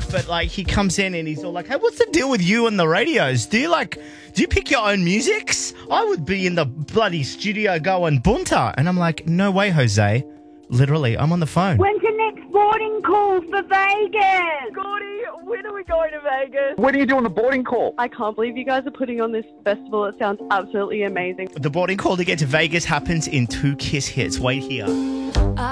but like he comes in and he's all like, hey, what's the deal with you and the radios? Do you pick your own musics? I would be in the bloody studio going bunta. And I'm like, no way, Jose. Literally, I'm on the phone. When's your next boarding call for Vegas? Gordy, when are we going to Vegas? When are you doing the boarding call? I can't believe you guys are putting on this festival. It sounds absolutely amazing. The boarding call to get to Vegas happens in 2 Kiss hits. Wait here.